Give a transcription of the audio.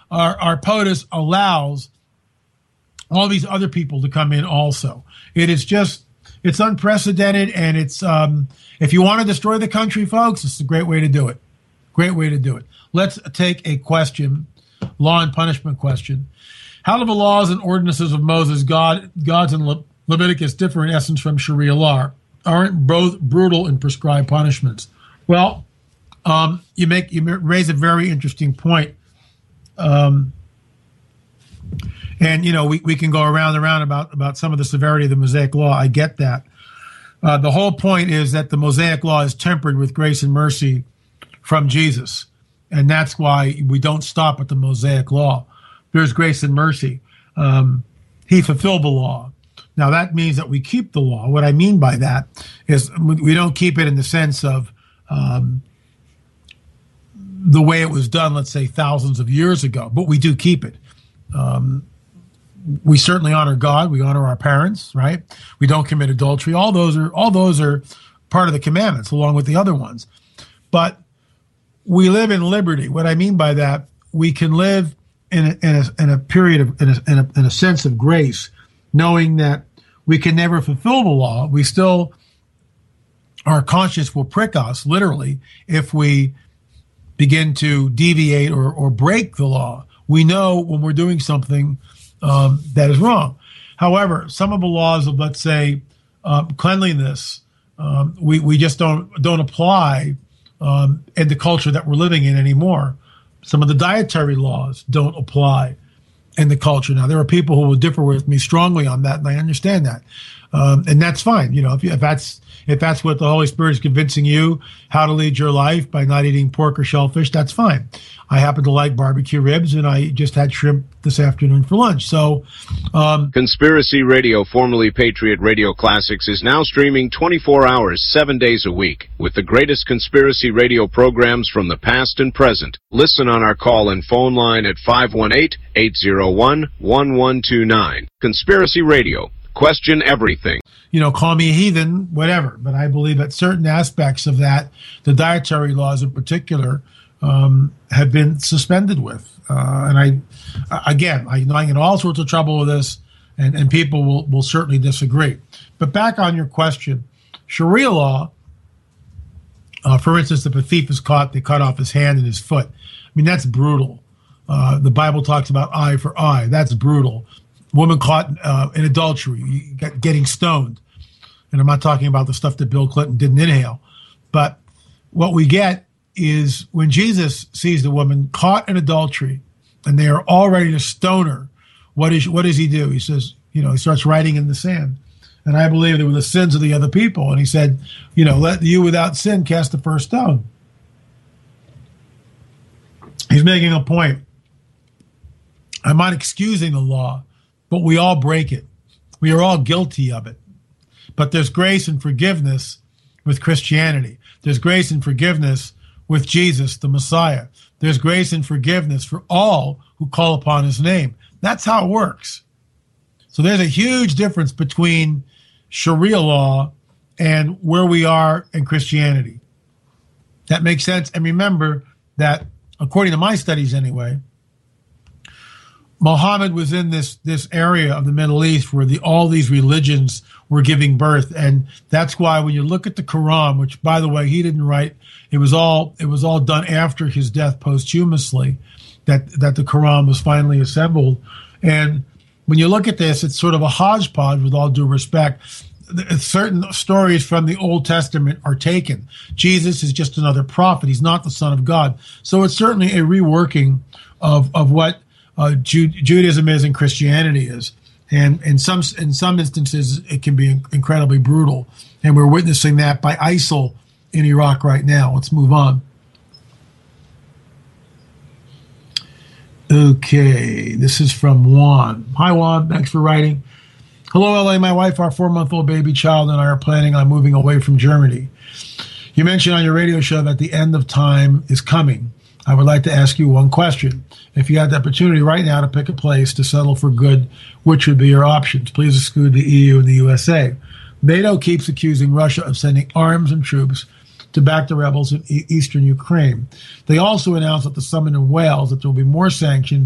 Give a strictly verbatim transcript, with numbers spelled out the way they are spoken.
our, our POTUS allows all these other people to come in also. It is just, it's unprecedented, and it's, um, if you want to destroy the country, folks, it's a great way to do it. Great way to do it. Let's take a question, law and punishment question. How do the laws and ordinances of Moses, God, God's and Le- Leviticus differ in essence from Sharia law? Aren't both brutal and prescribed punishments? Well, um, you make you raise a very interesting point. Um, and, you know, we, we can go around and around about, about some of the severity of the Mosaic Law. I get that. Uh, the whole point is that the Mosaic Law is tempered with grace and mercy from Jesus. And that's why we don't stop at the Mosaic Law. There's grace and mercy. Um, he fulfilled the law. Now, that means that we keep the law. What I mean by that is we don't keep it in the sense of um, the way it was done, let's say, thousands of years ago, but we do keep it. Um, we certainly honor God. We honor our parents, right? We don't commit adultery. All those are all those are part of the commandments, along with the other ones. But we live in liberty. What I mean by that, we can live in a, in a, in a period of in a, in, a, in a sense of grace, knowing that we can never fulfill the law. We still, our conscience will prick us, literally, if we begin to deviate or, or break the law. We know when we're doing something um, that is wrong. However, some of the laws of, let's say, um, cleanliness, um, we, we just don't don't apply um, in the culture that we're living in anymore. Some of the dietary laws don't apply in the culture. Now, there are people who will differ with me strongly on that, and I understand that. Um, and that's fine. You know, if, you, if that's if that's what the Holy Spirit is convincing you how to lead your life by not eating pork or shellfish, that's fine. I happen to like barbecue ribs, and I just had shrimp this afternoon for lunch. So, um, Conspiracy Radio, formerly Patriot Radio Classics, is now streaming twenty-four hours, seven days a week, with the greatest conspiracy radio programs from the past and present. Listen on our call and phone line at five one eight, eight zero one, one one two nine. Conspiracy Radio. Question everything. You know, call me a heathen, whatever. But I believe that certain aspects of that, the dietary laws in particular, um, have been suspended with. Uh, and I, again, I know I get all sorts of trouble with this, and, and people will, will certainly disagree. But back on your question, Sharia law, uh, for instance, if a thief is caught, they cut off his hand and his foot. I mean, that's brutal. Uh, the Bible talks about eye for eye. That's brutal. Woman caught uh, in adultery, getting stoned. And I'm not talking about the stuff that Bill Clinton didn't inhale. But what we get is when Jesus sees the woman caught in adultery and they are all ready to stone her, what is what does he do? He says, you know, he starts writing in the sand. And I believe they were the sins of the other people. And he said, you know, let you without sin cast the first stone. He's making a point. I'm not excusing the law, but we all break it. We are all guilty of it. But there's grace and forgiveness with Christianity. There's grace and forgiveness with Jesus, the Messiah. There's grace and forgiveness for all who call upon his name. That's how it works. So there's a huge difference between Sharia law and where we are in Christianity. That makes sense. And remember that, according to my studies anyway, Muhammad was in this this area of the Middle East where the all these religions were giving birth, and that's why when you look at the Quran, which by the way he didn't write, it was all it was all done after his death posthumously, that that the Quran was finally assembled. And when you look at this, it's sort of a hodgepodge, with all due respect. Certain stories from the Old Testament are taken. Jesus is just another prophet; he's not the Son of God. So it's certainly a reworking of of what Uh, Jude, Judaism is and Christianity is, and in some in some instances it can be incredibly brutal, and we're witnessing that by ISIL in Iraq right now. Let's move on. Okay, this is from Juan. Hi Juan, thanks for writing. Hello L A, my wife, our four-month-old baby child, and I are planning on moving away from Germany. You mentioned on your radio show that the end of time is coming. I would like to ask you one question. If you had the opportunity right now to pick a place to settle for good, which would be your options? Please exclude the E U and the U S A. NATO keeps accusing Russia of sending arms and troops to back the rebels in e- eastern Ukraine. They also announced at the summit in Wales that there will be more sanctions